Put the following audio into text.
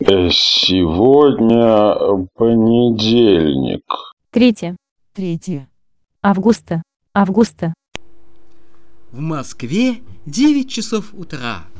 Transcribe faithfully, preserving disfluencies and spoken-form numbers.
Э, Сегодня понедельник. Третье. Третье. Августа. Августа. В Москве девять часов утра.